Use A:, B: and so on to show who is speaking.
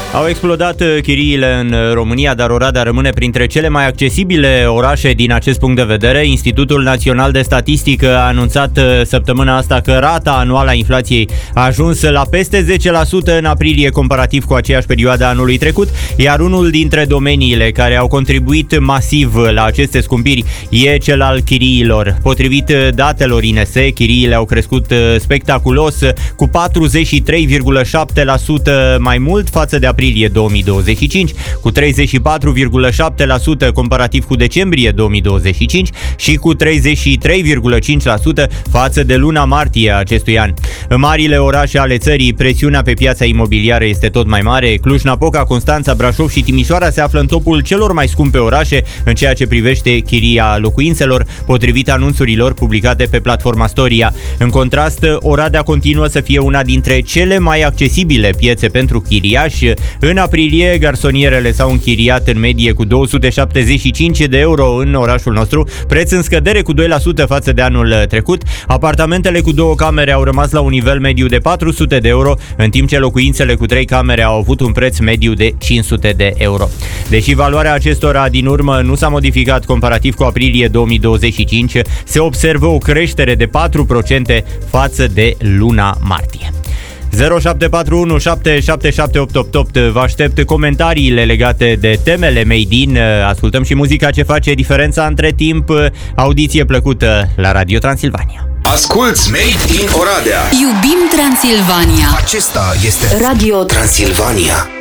A: Au explodat chiriile în România, dar Oradea rămâne printre cele mai accesibile orașe din acest punct de vedere. Institutul Național de Statistică a anunțat săptămâna asta că rata anuală a inflației a ajuns la peste 10% în aprilie comparativ cu aceeași perioadă anului trecut, iar unul dintre domeniile care au contribuit masiv la aceste scumpiri e cel al chiriilor. Potrivit datelor INS, chiriile au crescut spectaculos cu 43,7% mai mult față de aprilie 2025, cu 34,7% comparativ cu decembrie 2025 și cu 33,5% față de luna martie a acestui an. În marile orașe ale țării, presiunea pe piața imobiliară este tot mai mare. Cluj-Napoca, Constanța, Brașov și Timișoara se află în topul celor mai scumpe orașe în ceea ce privește chiria locuințelor, potrivit anunțurilor publicate pe platforma Storia. În contrast, Oradea continuă să fie una dintre cele mai accesibile piețe pentru chiriași. În aprilie, garsonierele s-au închiriat în medie cu 275 de euro în orașul nostru, preț în scădere cu 2% față de anul trecut. Apartamentele cu 2 camere au rămas la un nivel mediu de 400 de euro, în timp ce locuințele cu 3 camere au avut un preț mediu de 500 de euro. Deși valoarea acestora din urmă nu s-a modificat comparativ cu aprilie 2025, se observă o creștere de 4% față de luna martie. 0741 777888. Vă aștept comentariile legate de temele Made in. Ascultăm și muzica ce face diferența între timp. Audiție plăcută la Radio Transilvania.
B: Asculți Made in Oradea.
C: Iubim Transilvania.
B: Acesta este Radio Transilvania.